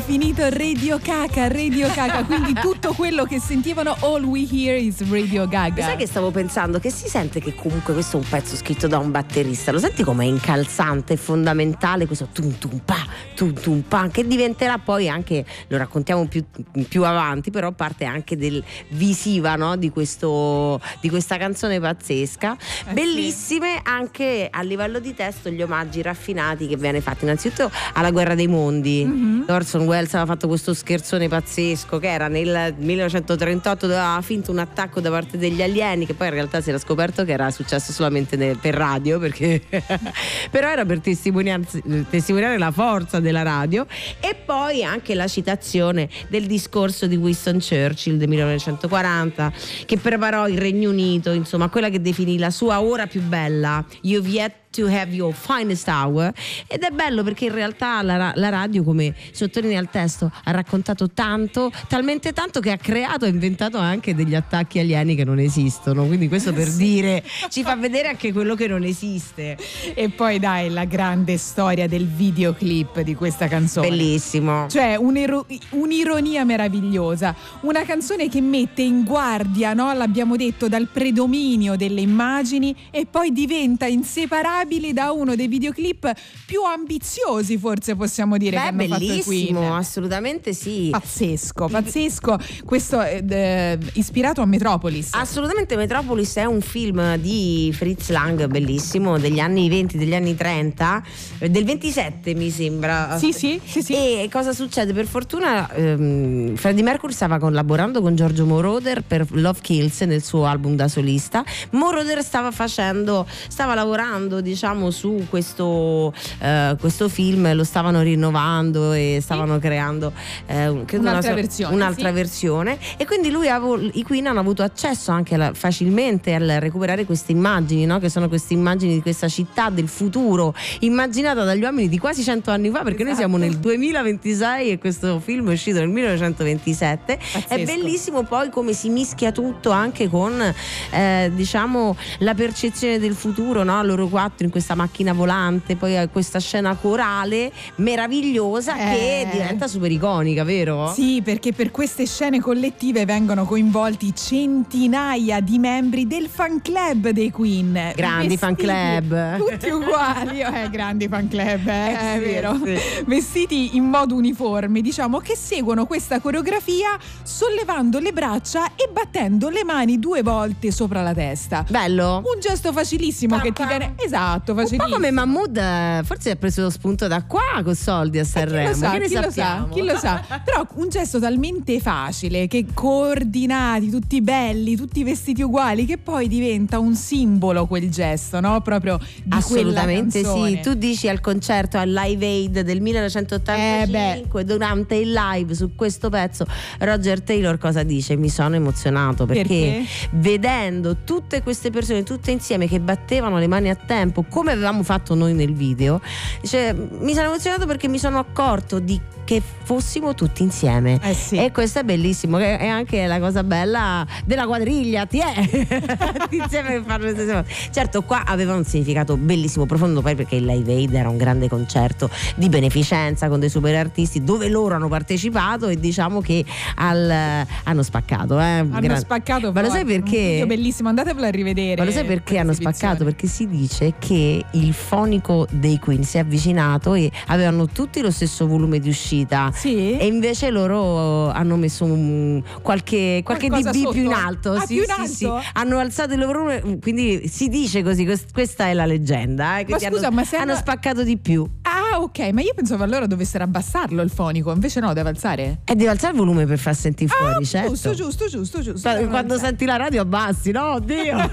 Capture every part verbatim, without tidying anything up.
finito Radio Gaga, Radio Gaga, quindi tutto quello che sentivano, all we hear is Radio Gaga. Sai che stavo pensando? Che si sente che comunque questo è un pezzo scritto da un batterista, lo senti com'è incalzante, fondamentale questo tum tum pa, tum tum pa, che diventerà poi anche, lo raccontiamo più, più avanti, però parte anche del visiva, no? Di questo, di questa canzone pazzesca, eh bellissime sì. Anche a livello di testo gli omaggi raffinati che viene fatti innanzitutto alla Guerra dei Mondi. Mm-hmm. Orson Welles aveva fatto questo scherzone pazzesco che era nel millenovecentotrentotto, dove aveva finto un attacco da parte degli alieni, che poi in realtà si era scoperto che era successo solamente ne, per radio, perché però era per testimoniare, testimoniare la forza della radio. E poi anche la citazione del discorso di Winston Churchill del millenovecentoquaranta, che preparò il Regno Unito, insomma quella che definì la sua ora più bella, You've Yet to Have Your Finest Hour. Ed è bello perché in realtà la, la radio, come sottolinea il testo, ha raccontato tanto, talmente tanto che ha creato e inventato anche degli attacchi alieni che non esistono, quindi questo per sì. dire, ci fa vedere anche quello che non esiste. E poi dai, la grande storia del videoclip di questa canzone, bellissimo, cioè un'iro- un'ironia meravigliosa, una canzone che mette in guardia, no? L'abbiamo detto, dal predominio delle immagini, e poi diventa inseparabile da uno dei videoclip più ambiziosi, forse possiamo dire. Beh, che hanno fatto i Queen. Bellissimo, assolutamente sì. Pazzesco, pazzesco. Questo è eh, ispirato a Metropolis. Assolutamente, Metropolis è un film di Fritz Lang bellissimo, degli anni venti, degli anni trenta, del ventisette mi sembra. Sì, sì, sì, sì. E cosa succede? Per fortuna ehm, Freddie Mercury stava collaborando con Giorgio Moroder per Love Kills nel suo album da solista. Moroder stava facendo, stava lavorando diciamo su questo uh, questo film, lo stavano rinnovando e stavano sì. creando eh, credo un'altra, una, versione, un'altra sì. versione, e quindi lui avevo, i Queen hanno avuto accesso anche alla, facilmente al recuperare queste immagini, no? Che sono queste immagini di questa città del futuro immaginata dagli uomini di quasi cento anni fa, perché esatto. noi siamo nel duemilaventisei e questo film è uscito nel millenovecentoventisette. Pazzesco. È bellissimo poi come si mischia tutto anche con eh, diciamo la percezione del futuro, no? Loro quattro in questa macchina volante, poi questa scena corale meravigliosa eh. che diventa super iconica, vero? Sì, perché per queste scene collettive vengono coinvolti centinaia di membri del fan club dei Queen. Grandi fan club, tutti uguali, eh, grandi fan club, eh, eh, è sì, vero. Sì. Vestiti in modo uniforme, diciamo, che seguono questa coreografia sollevando le braccia e battendo le mani due volte sopra la testa. Bello. Un gesto facilissimo che ti viene, esatto, facilissimo. Un po' come Mahmood, forse ha preso lo spunto da qua con soldi a Sanremo. Eh, chi lo sa, che ne chi lo sa, chi lo sa. Però un gesto talmente facile, che coordinati, tutti belli, tutti vestiti uguali, che poi diventa un simbolo quel gesto, no? Proprio di assolutamente quella canzone. Sì. Tu dici al concerto al Live Aid del millenovecentottantacinque, eh durante il live su questo pezzo Roger Taylor cosa dice? Mi sono emozionato perché, perché vedendo tutte queste persone tutte insieme che battevano le mani a tempo come avevamo fatto noi nel video, dice, mi sono emozionato perché mi sono accorto di che fossimo tutti insieme. Eh sì. E questo è bellissimo, che è anche la cosa bella della quadriglia, ti è tutti insieme che fanno le stesse cose. Certo, qua aveva un significato bellissimo, profondo, poi perché il Live Aid era un grande concerto di beneficenza con dei super artisti dove loro hanno partecipato e diciamo che al, hanno spaccato eh. hanno Gran... spaccato, ma lo sai perché? Un video bellissimo, andatevelo a rivedere. Ma lo sai perché hanno spaccato? Perché si dice che il fonico dei Queen si è avvicinato e avevano tutti lo stesso volume di uscita, sì? E invece loro hanno messo un, qualche, qualche dB più in alto, ah, sì, più in sì, alto? sì. Hanno alzato il loro volume, quindi si dice così, questa è la leggenda, eh, che ma scusa, hanno, ma se hanno hanno... spaccato di più. Ah, ok, ma io pensavo allora dovessero abbassarlo il fonico, invece no, deve alzare. E deve alzare il volume per far sentire ah, fuori, certo. Giusto, giusto, giusto, giusto. Quando, quando senti la radio abbassi, no, oddio.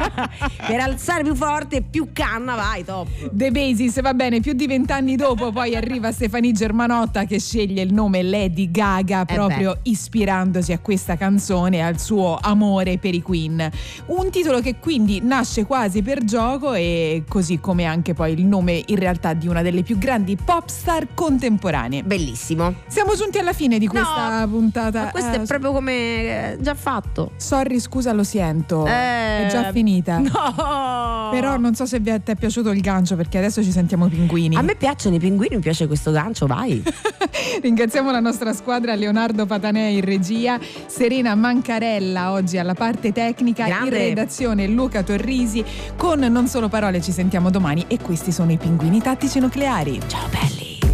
Per alzare più forte, più canna, vai, top. The Basis, va bene, più di vent'anni dopo poi arriva Stefania Germanotta che sceglie il nome Lady Gaga proprio eh ispirandosi a questa canzone e al suo amore per i Queen. Un titolo che quindi nasce quasi per gioco e così come anche poi il nome in realtà di una delle più grandi grandi pop star contemporanee. Bellissimo. Siamo giunti alla fine di questa No, puntata. Ma questo Eh, è proprio come eh, già fatto. Sorry, scusa, lo sento. Eh, È già finita. No. Però non so se vi è, ti è piaciuto il gancio, perché adesso ci sentiamo pinguini. A me piacciono i pinguini, mi piace questo gancio, vai. Ringraziamo la nostra squadra, Leonardo Patanè in regia, Serena Mancarella oggi alla parte tecnica, Grande. in redazione Luca Torrisi. Con Non Solo Parole ci sentiamo domani e questi sono i Pinguini Tattici Nucleari. Ciao belli.